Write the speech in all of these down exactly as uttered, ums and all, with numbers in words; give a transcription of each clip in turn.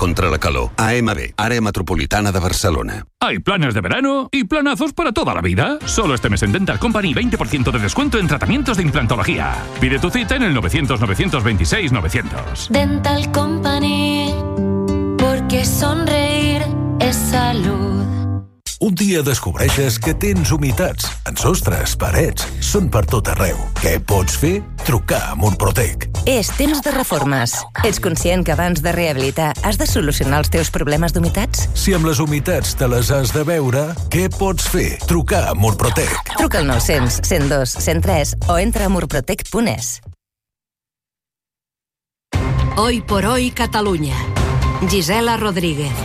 contra la calor. A M B, Àrea Metropolitana de Barcelona. Hay planes de verano y planazos para toda la vida. Solo este mes en Dental Company veinte por ciento de descuento en tratamientos de implantología. Pide tu cita en el novecientos, novecientos veintiséis, novecientos. Dental Company, porque sonreír es salud. Un dia descobreixes que tens humitats en sostres, parets, són per tot arreu. Què pots fer? Trucar a Murprotec. És temps de reformes. Ets conscient que abans de rehabilitar has de solucionar els teus problemes d'humitats? Si amb les humitats te les has de veure, què pots fer? Trucar a Murprotec. Truca al nou cents, cent dos, cent tres o entra a murprotec punt es. Hoy por hoy Catalunya. Gisela Rodríguez.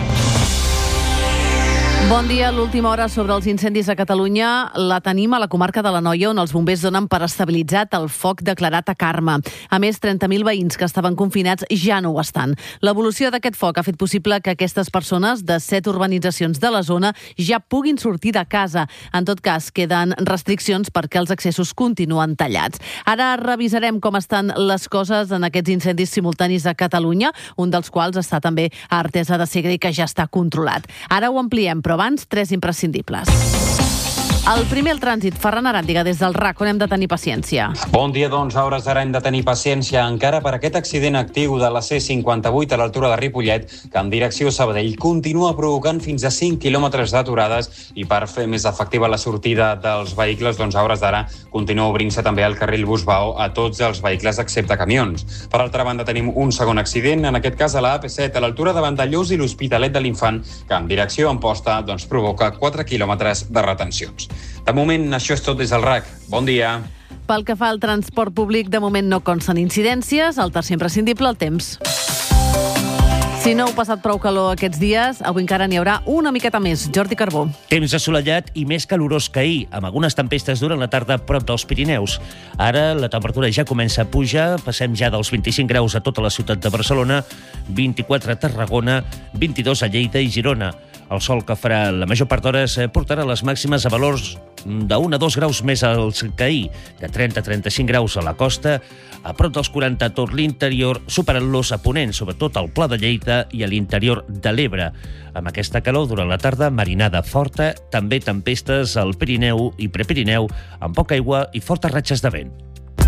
Bon dia. L'última hora sobre els incendis a Catalunya la tenim a la comarca de l'Anoia, on els bombers donen per estabilitzat el foc declarat a Carme. A més, trenta mil veïns que estaven confinats ja no ho estan. L'evolució d'aquest foc ha fet possible que aquestes persones de set urbanitzacions de la zona ja puguin sortir de casa. En tot cas, queden restriccions perquè els accessos continuen tallats. Ara revisarem com estan les coses en aquests incendis simultanis a Catalunya, un dels quals està també a Artesa de Segre i que ja està controlat. Ara ho ampliem, però abans, tres imprescindibles. El primer, el trànsit. Ferran Aràndiga, des del R A C, on hem de tenir paciència. Bon dia, doncs. A hores d'ara hem de tenir paciència encara per aquest accident actiu de la C cinquanta-vuit a l'altura de Ripollet, que en direcció Sabadell continua provocant fins a cinc quilòmetres d'aturades, i per fer més efectiva la sortida dels vehicles, doncs a hores d'ara continua obrint-se també el carril Busbao a tots els vehicles excepte camions. Per altra banda, tenim un segon accident, en aquest cas a la A P set, a l'altura de Vandellòs i l'Hospitalet de l'Infant, que en direcció Amposta doncs, provoca quatre quilòmetres de retencions. De moment, això és tot des del R A C. Bon dia. Pel que fa al transport públic, de moment no consten incidències. El tercer imprescindible, el temps. Si no heu passat prou calor aquests dies, avui encara n'hi haurà una miqueta més. Jordi Carbó. Temps assolellat i més calorós que ahir, amb algunes tempestes durant la tarda prop dels Pirineus. Ara la temperatura ja comença a pujar, passem ja dels vint-i-cinc graus a tota la ciutat de Barcelona, vint-i-quatre a Tarragona, vint-i-dos a Lleida i Girona. El sol que farà la major part d'hores portarà les màximes a valors d'un a dos graus més alts que ahir, de trenta a trenta-cinc graus a la costa, a prop dels quaranta a tot l'interior, superant-los a ponent, sobretot al Pla de Lleida i a l'interior de l'Ebre. Amb aquesta calor durant la tarda, marinada forta, també tempestes al Pirineu i Prepirineu, amb poca aigua i fortes ratxes de vent.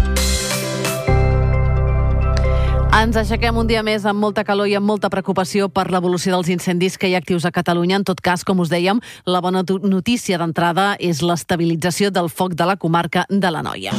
Ens aixequem un dia més amb molta calor i amb molta preocupació per l'evolució dels incendis que hi ha actius a Catalunya. En tot cas, com us dèiem, la bona notícia d'entrada és l'estabilització del foc de la comarca de l'Anoia.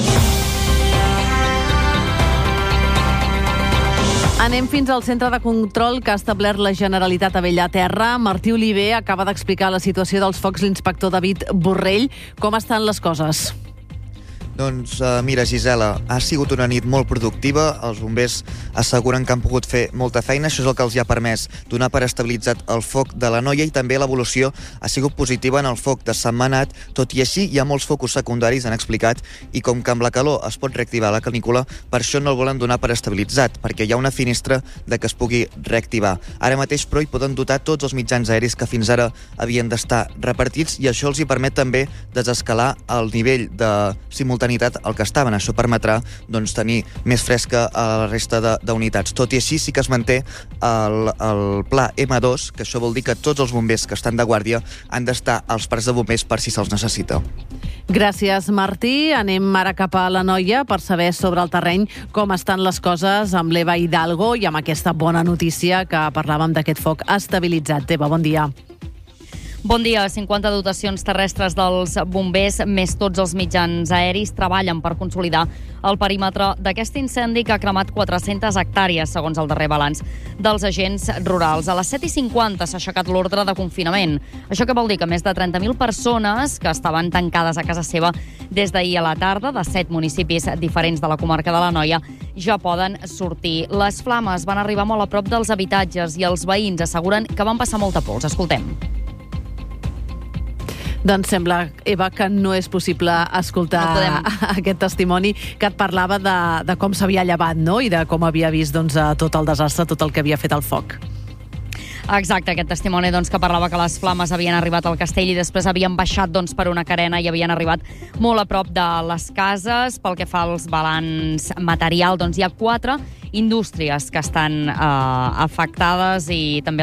Anem fins al centre de control que ha establert la Generalitat a Bellaterra. Martí Oliver acaba d'explicar la situació dels focs l'inspector David Borrell. Com estan les coses? Doncs uh, mira, Gisela, ha sigut una nit molt productiva. Els bombers asseguren que han pogut fer molta feina. Això és el que els ha permès donar per estabilitzat el foc de l'Anoia, i també l'evolució ha sigut positiva en el foc de Sentmenat. Tot i així, hi ha molts focus secundaris, han explicat, i com que amb la calor es pot reactivar la canícula, per això no el volen donar per estabilitzat, perquè hi ha una finestra de que es pugui reactivar. Ara mateix, però, hi poden dotar tots els mitjans aeris que fins ara havien d'estar repartits, i això els hi permet també desescalar el nivell de simultànitat al que estaven. Això permetrà doncs, tenir més fresca a la resta d'unitats. Tot i així, sí que es manté el, el pla ema dos, que això vol dir que tots els bombers que estan de guàrdia han d'estar als parcs de bombers per si se'ls necessita. Gràcies, Martí. Anem ara cap a l'Anoia per saber sobre el terreny com estan les coses amb l'Eva Hidalgo i amb aquesta bona notícia que parlàvem d'aquest foc estabilitzat. Eva, bon dia. Bon dia. cinquanta dotacions terrestres dels bombers, més tots els mitjans aeris, treballen per consolidar el perímetre d'aquest incendi que ha cremat quatre-centes hectàrees, segons el darrer balanç dels agents rurals. A les set i cinquanta s'ha aixecat l'ordre de confinament. Això què vol dir? Que més de trenta mil persones que estaven tancades a casa seva des d'ahir a la tarda, de set municipis diferents de la comarca de l'Anoia, ja poden sortir. Les flames van arribar molt a prop dels habitatges i els veïns asseguren que van passar molta pols. Escoltem. Doncs sembla, Eva, que no és possible escoltar no podem... aquest testimoni que et parlava de, de com s'havia llevat, no? I de com havia vist doncs, tot el desastre, tot el que havia fet el foc. Exacte, aquest testimoni doncs, que parlava que les flames havien arribat al castell i després havien baixat doncs, per una carena i havien arribat molt a prop de les cases. Pel que fa als balanç material, doncs hi ha quatre indústries que estan eh, afectades i també